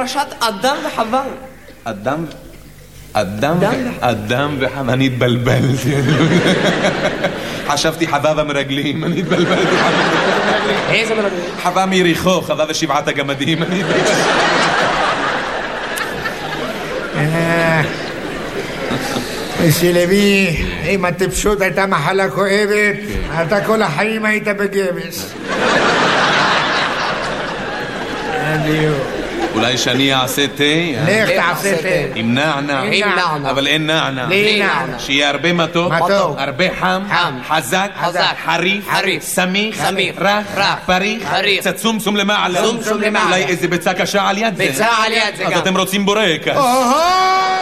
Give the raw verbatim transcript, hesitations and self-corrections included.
פרשת אדם וחווה. אדם... אדם... אדם וחווה... אני התבלבלתי. חשבתי חווה ומרגלים, אני התבלבלתי. איזה מרגלים? חווה מיריחו, חווה ושבעת הגמדים, אני התבלבלתי. שלבי, אם הטיפשות הייתה מחלה כואבת, אתה כל החיים היית בגבס. אולי שאני אעשה תה? לך תעשה תה. עם נענע. עם נענע. אבל אין נענע. בלי נענע. שיהיה הרבה מתוק. מתוק. הרבה חם. חם. חזק. חזק. חריף. חריף. סמיך. סמיך. רך. רך. פריך. פריך. קצת סומסום למעלה. סומסום למעלה. אולי איזה ביצה קשה על יד זה. ביצה על יד זה גם. אז אתם רוצים בורקס. אוהו!